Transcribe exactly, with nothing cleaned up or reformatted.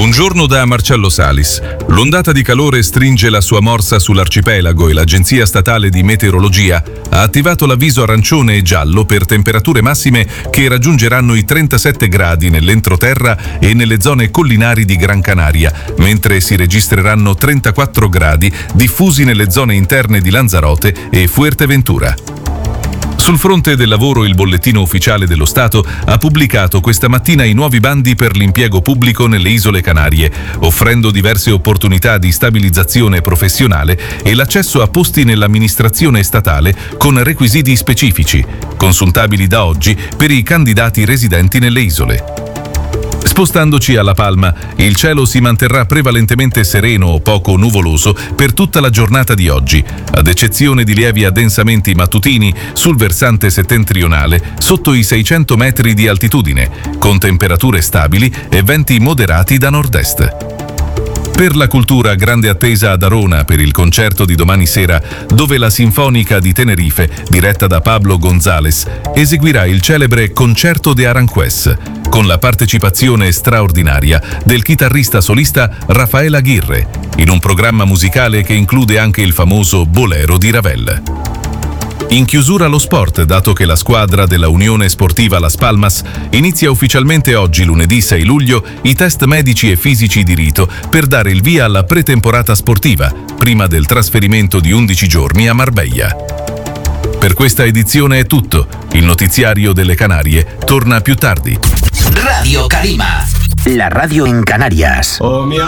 Buongiorno da Marcello Salis. L'ondata di calore stringe la sua morsa sull'arcipelago e l'Agenzia Statale di Meteorologia ha attivato l'avviso arancione e giallo per temperature massime che raggiungeranno i trentasette gradi nell'entroterra e nelle zone collinari di Gran Canaria, mentre si registreranno trentaquattro gradi diffusi nelle zone interne di Lanzarote e Fuerteventura. Sul fronte del lavoro, il Bollettino Ufficiale dello Stato ha pubblicato questa mattina i nuovi bandi per l'impiego pubblico nelle Isole Canarie, offrendo diverse opportunità di stabilizzazione professionale e l'accesso a posti nell'amministrazione statale con requisiti specifici, consultabili da oggi per i candidati residenti nelle isole. Spostandoci alla Palma, il cielo si manterrà prevalentemente sereno o poco nuvoloso per tutta la giornata di oggi, ad eccezione di lievi addensamenti mattutini sul versante settentrionale sotto i seicento metri di altitudine, con temperature stabili e venti moderati da nord-est. Per la cultura, grande attesa ad Arona per il concerto di domani sera, dove la Sinfonica di Tenerife, diretta da Pablo González, eseguirà il celebre Concerto de Aranjuez, con la partecipazione straordinaria del chitarrista solista Rafael Aguirre, in un programma musicale che include anche il famoso Bolero di Ravel. In chiusura lo sport, dato che la squadra della Unione Sportiva Las Palmas inizia ufficialmente oggi, lunedì sei luglio, i test medici e fisici di rito per dare il via alla pretemporata sportiva, prima del trasferimento di undici giorni a Marbella. Per questa edizione è tutto. Il notiziario delle Canarie torna più tardi. Radio Carima, la radio en Canarias. Oh, mi